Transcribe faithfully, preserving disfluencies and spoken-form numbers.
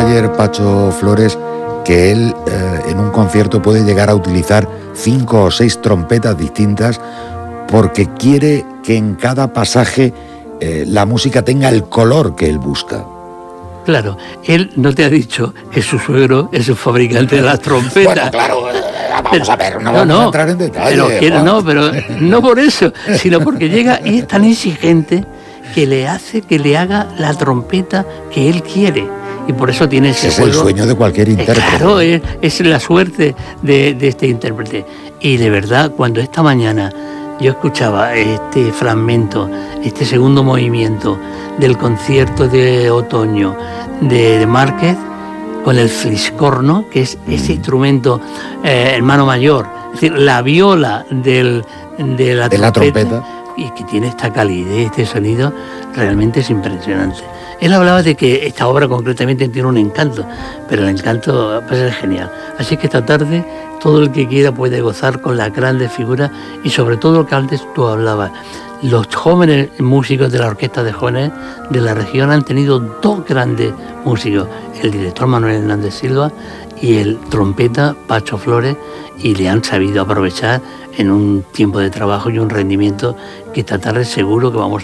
ayer Pacho Flores que él eh, en un concierto puede llegar a utilizar cinco o seis trompetas distintas porque quiere que en cada pasaje eh, la música tenga el color que él busca. Claro, él no te ha dicho que su suegro es el fabricante de las trompetas. Bueno, claro, vamos a ver, no, no vamos no, a entrar en detalle. Pero, quiero, no, pero no por eso, sino porque llega y es tan exigente que le hace que le haga la trompeta que él quiere. Y por eso tiene ese es juego. el sueño de cualquier intérprete. Claro, es, es la suerte de, de este intérprete. Y de verdad, cuando esta mañana yo escuchaba este fragmento, este segundo movimiento del concierto de otoño de, de Márquez, con el fliscorno, que es ese instrumento eh, hermano mayor, es decir, la viola del, de, la, de trompeta, la trompeta, y que tiene esta calidez, este sonido, realmente es impresionante. Él hablaba de que esta obra concretamente tiene un encanto, pero el encanto pues, es genial. Así que esta tarde todo el que quiera puede gozar con las grandes figuras y sobre todo lo que antes tú hablabas. Los jóvenes músicos de la Orquesta de Jóvenes de la región han tenido dos grandes músicos, el director Manuel Hernández Silva y el trompeta Pacho Flores, y le han sabido aprovechar en un tiempo de trabajo y un rendimiento que esta tarde seguro que vamos a